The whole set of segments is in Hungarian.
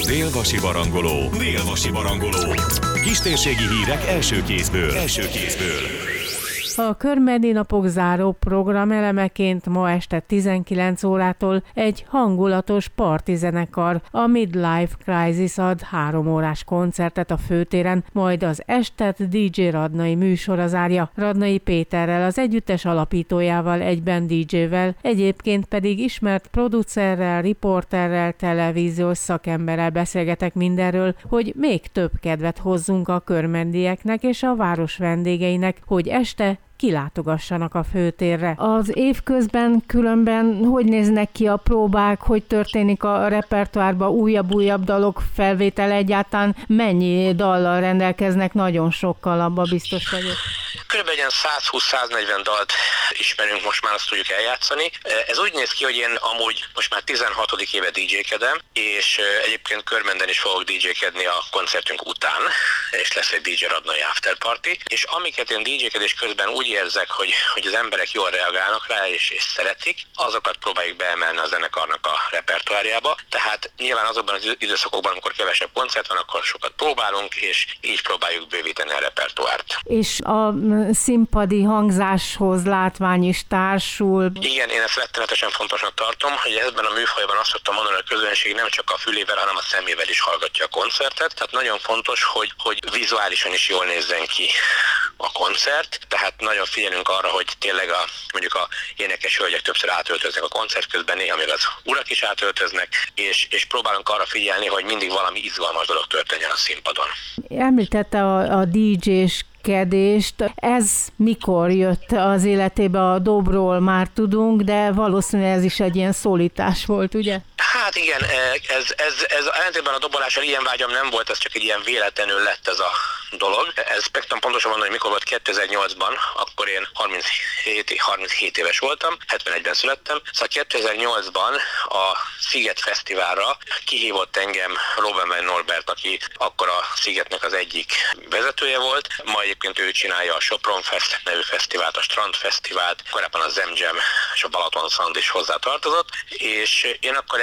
Dél-Vasi Barangoló. Dél-Vasi Barangoló. Kistérségi hírek első kézből. A Körmendi Napok záró program elemeként ma este 19 órától egy hangulatos partizenekar, a Midlife Crisis ad 3 órás koncertet a főtéren, majd az estet DJ Radnai műsora zárja. Radnai Péterrel, az együttes alapítójával, egyben DJ-vel, egyébként pedig ismert producerrel, riporterrel, televíziós szakemberrel beszélgetek mindenről, hogy még több kedvet hozzunk a körmendieknek és a város vendégeinek, hogy este kilátogassanak a főtérre. Az évközben különben hogy néznek ki a próbák, hogy történik a repertoárban újabb dalok felvétele, egyáltalán mennyi dallal rendelkeznek? Nagyon sokkal, abba biztos vagyok. Körülbelül 120-140 dalt ismerünk, most már azt tudjuk eljátszani. Ez úgy néz ki, hogy én amúgy most már 16. éve DJ-kedem, és egyébként Körmenden is fogok DJ-kedni a koncertünk után, és lesz egy DJ Radnai After Party, és amiket én DJ-kedés közben úgy érzek, hogy az emberek jól reagálnak rá, és szeretik, azokat próbáljuk beemelni a zenekarnak a repertoárjába. Tehát nyilván azokban az időszakokban, amikor kevesebb koncert van, akkor sokat próbálunk, és így próbáljuk bővíteni a repertoárt. És a színpadi hangzáshoz látvány is társul. Igen, én ezt rettenetesen fontosnak tartom, hogy ebben a műfajban azt szoktam mondani, hogy a közönség nem csak a fülével, hanem a szemével is hallgatja a koncertet. Tehát nagyon fontos, hogy vizuálisan is jól nézzen ki a koncert. Tehát nagyon figyelünk arra, hogy tényleg mondjuk a énekes hölgyek többször átöltöznek a koncert közben, néha még az urak is átöltöznek, és próbálunk arra figyelni, hogy mindig valami izgalmas dolog történjen a színpadon. Említette a DJ-s ez mikor jött az életébe? A dobról már tudunk, de valószínűleg ez is egy ilyen szólítás volt, ugye? Hát igen, ez ellentétben a dobolással ilyen vágyam nem volt, ez csak egy ilyen véletlenül lett ez a dolog. Ez meg tudom pontosan mondani, hogy mikor volt 2008-ban, akkor én 37 éves voltam, 71-ben születtem. Szóval 2008-ban a Sziget Fesztiválra kihívott engem Robben Norbert, aki akkor a Szigetnek az egyik vezetője volt. Ma egyébként ő csinálja a Sopron Fest nevű fesztivált, a Strand Fesztivált, korábban a Zemzsem és a Balaton Sound is hozzá tartozott, és én akkor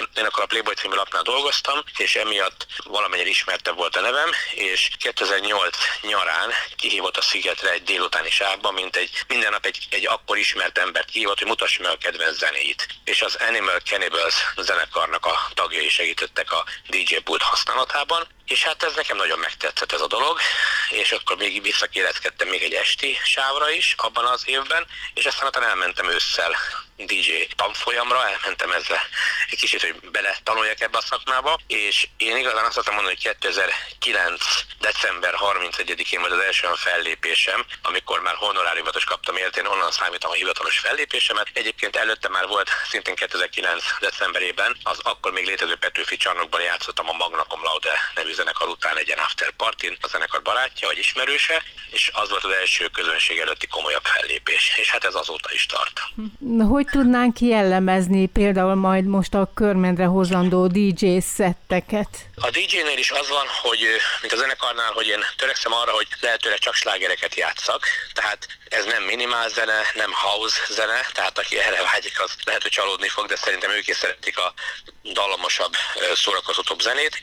a Playboy című lapnál dolgoztam, és emiatt valamennyire ismertebb volt a nevem, és 2008 nyarán kihívott a Szigetre egy délutáni sávba, minden nap egy akkor ismert embert kihívott, hogy mutassa meg a kedvenc zenéit. És az Animal Cannibals zenekarnak a tagjai segítettek a DJ pult használatában, és hát ez nekem nagyon megtetszett ez a dolog, és akkor még visszakéreckedtem még egy esti sávra is abban az évben, és aztán utána elmentem ősszel DJ tanfolyamra, elmentem ezzel egy kicsit, hogy bele tanuljak ebbe a szakmába, és én igazán azt szoktam mondani, hogy 2009. december 31-én volt az első fellépésem, amikor már honoráriumot is kaptam, én onnan számítom a hivatalos fellépésemet. Egyébként előtte már volt szintén 2009. decemberében, az akkor még létező Petőfi csarnokban játszottam a Magna Cum Laude nevű zenekar után egy ilyen after partyn, a zenekar barátja vagy ismerőse, és az volt az első közönség előtti komolyabb fellépés, és hát ez azóta is tart. Hogy tudnánk jellemezni például majd most a Körmendre hozandó DJ szetteket? A DJ-nél is az van, hogy mint a zenekarnál, hogy én törekszem arra, hogy lehetőleg csak slágereket játszak, tehát ez nem minimál zene, nem house zene, tehát aki erre vágyik, az lehet, hogy csalódni fog, de szerintem ők is szeretik a dallamosabb, szórakoztatóbb zenét.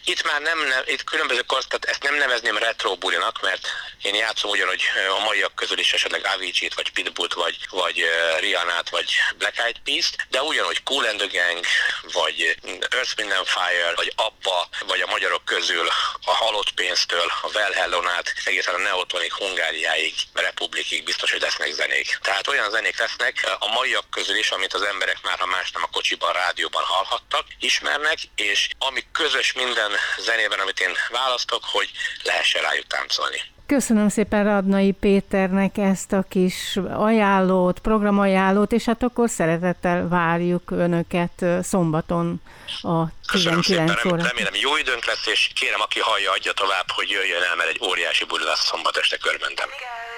Itt különböző tehát ezt nem nevezném retro bulinak, mert én játszom ugyanúgy a maiak közül is esetleg Avicii-t, vagy Pitbullt, vagy Rihannát, vagy Black Eyed Peas-t, de ugyanúgy Kool and the Gang, vagy Earth, Wind and Fire, vagy Abba, vagy a magyarok közül a Halott pénztől, a Well Hello-n át, egészen a Neotonik Hungáriáig, Republikig biztos, hogy lesznek zenék. Tehát olyan zenék lesznek a maiak közül is, amit az emberek már, ha más nem a kocsiban, rádióban hallhattak, ismernek, és ami közös minden zenében, amit én választok, hogy lehessen rájuk táncolni. Köszönöm szépen Radnai Péternek ezt a kis ajánlót, programajánlót, és hát akkor szeretettel várjuk Önöket szombaton a 19 óra. Remélem jó időnk lesz, és kérem, aki hallja, adja tovább, hogy jöjjön el, mert egy óriási buli lesz szombat este Körmenden.